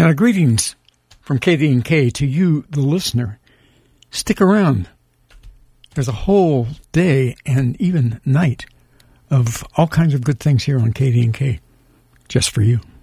Now, greetings from KD&K to you, the listener. Stick around. There's a whole day and even night of all kinds of good things here on KD&K just for you.